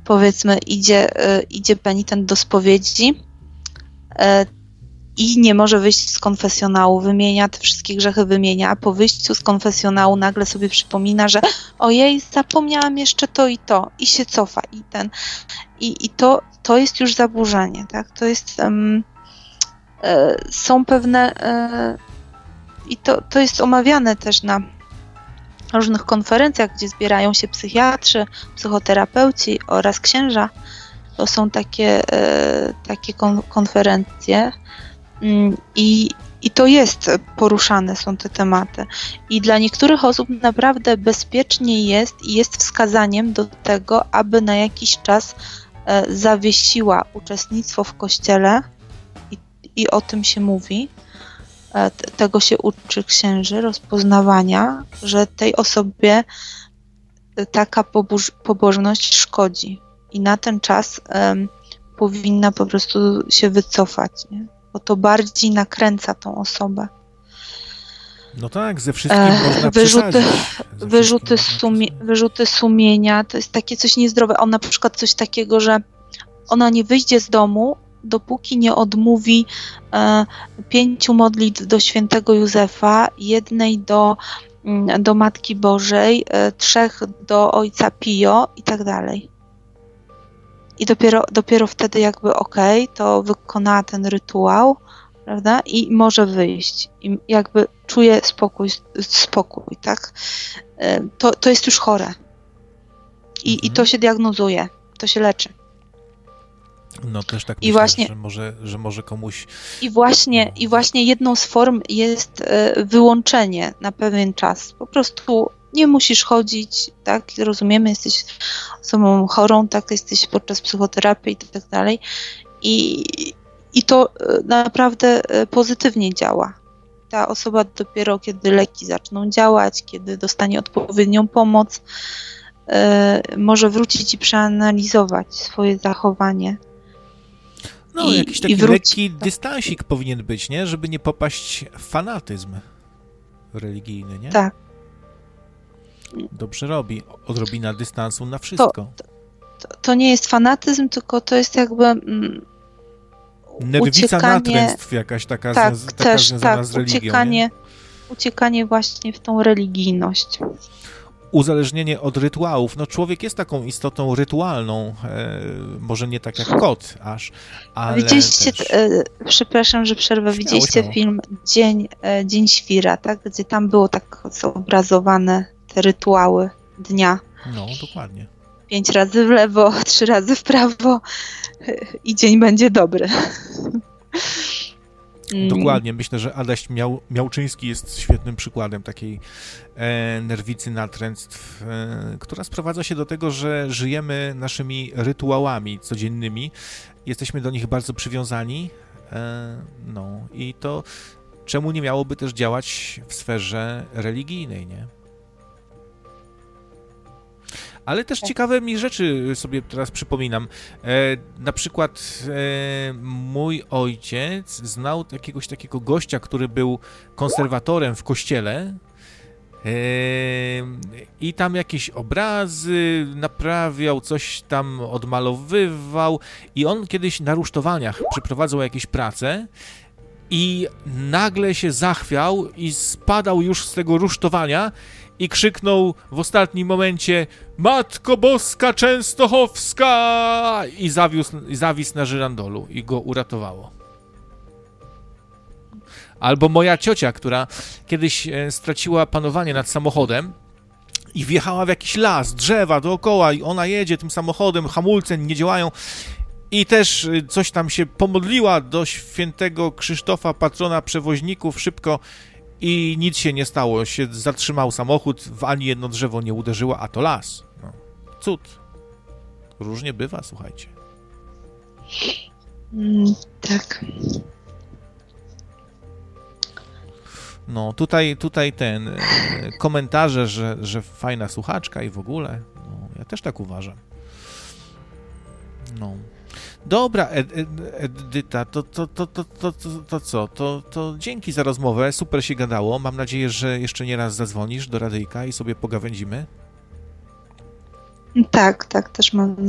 powiedzmy idzie penitent do spowiedzi i nie może wyjść z konfesjonału, wymienia te wszystkie grzechy, a po wyjściu z konfesjonału nagle sobie przypomina, że ojej, zapomniałam jeszcze to i się cofa i to jest już zaburzenie, tak? To jest są pewne i to jest omawiane też na różnych konferencjach, gdzie zbierają się psychiatrzy, psychoterapeuci oraz księża. To są takie konferencje i to jest poruszane, są te tematy. I dla niektórych osób naprawdę bezpiecznie jest wskazaniem do tego, aby na jakiś czas zawiesiła uczestnictwo w kościele i o tym się mówi. Tego się uczy księży, rozpoznawania, że tej osobie taka pobożność szkodzi i na ten czas powinna po prostu się wycofać, nie? Bo to bardziej nakręca tą osobę. No tak, ze wszystkim można wyrzuty sumienia, to jest takie coś niezdrowe. On na przykład coś takiego, że ona nie wyjdzie z domu, dopóki nie odmówi 5 modlitw do świętego Józefa, 1 do Matki Bożej, 3 do Ojca Pio i tak dalej. I dopiero wtedy jakby to wykonała ten rytuał, prawda? I może wyjść. I jakby czuje spokój, tak? To jest już chore. I to się diagnozuje, to się leczy. No też tak myślę, właśnie, że może komuś... I właśnie jedną z form jest wyłączenie na pewien czas. Po prostu nie musisz chodzić, tak? Rozumiemy, jesteś osobą chorą, tak? Jesteś podczas psychoterapii i tak dalej. I to naprawdę pozytywnie działa. Ta osoba dopiero kiedy leki zaczną działać, kiedy dostanie odpowiednią pomoc, może wrócić i przeanalizować swoje zachowanie. No, jakiś taki lekki dystansik powinien być, nie? Żeby nie popaść w fanatyzm religijny, nie? Tak. Dobrze robi. Odrobina dystansu na wszystko. To nie jest fanatyzm, tylko to jest jakby nerwica natręstw jakaś taka związana z religią. Uciekanie właśnie w tą religijność. Uzależnienie od rytuałów. No człowiek jest taką istotą rytualną, może nie tak jak kot aż, ale widzieliście, też... przepraszam, że przerwę, widzieliście film Dzień Świra, tak? Gdzie tam było tak zobrazowane te rytuały dnia. No, dokładnie. 5 razy w lewo, 3 razy w prawo i dzień będzie dobry. Dokładnie. Myślę, że Adaś Miałczyński jest świetnym przykładem takiej nerwicy natręstw, która sprowadza się do tego, że żyjemy naszymi rytuałami codziennymi. Jesteśmy do nich bardzo przywiązani. No i to czemu nie miałoby też działać w sferze religijnej, nie? Ale też ciekawe mi rzeczy sobie teraz przypominam. Na przykład mój ojciec znał jakiegoś takiego gościa, który był konserwatorem w kościele i tam jakieś obrazy naprawiał, coś tam odmalowywał i on kiedyś na rusztowaniach przeprowadzał jakieś prace i nagle się zachwiał i spadał już z tego rusztowania i krzyknął w ostatnim momencie: Matko Boska Częstochowska! I zawisł na żyrandolu i go uratowało. Albo moja ciocia, która kiedyś straciła panowanie nad samochodem i wjechała w jakiś las, drzewa dookoła i ona jedzie tym samochodem, hamulce nie działają i też coś tam się pomodliła do świętego Krzysztofa, patrona przewoźników, szybko i nic się nie stało. Się zatrzymał samochód, w ani jedno drzewo nie uderzyło, a to las. No, cud. Różnie bywa, słuchajcie. Tak. No, tutaj ten komentarze, że fajna słuchaczka i w ogóle. No, ja też tak uważam. No. Dobra, Edyta, to co? To dzięki za rozmowę, super się gadało. Mam nadzieję, że jeszcze nie raz zadzwonisz do radyjka i sobie pogawędzimy. Tak, też mam